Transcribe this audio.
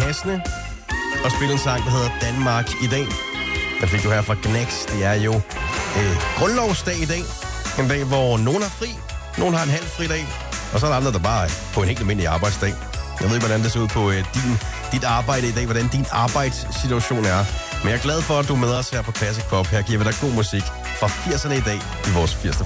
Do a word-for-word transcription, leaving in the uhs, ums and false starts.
passende at spille en sang, der hedder Danmark i dag. Den fik du her fra Gnax. Det er jo øh, grundlovsdag i dag. En dag, hvor nogen har fri, nogen har en halv fri dag, og så er der andre, der bare er på en helt almindelig arbejdsdag. Jeg ved ikke, hvordan det ser ud på øh, din, dit arbejde i dag, hvordan din arbejdssituation er. Men jeg er glad for, at du er med os her på Classic Pop. Her giver vi dig god musik fra firserne i dag i vores firserne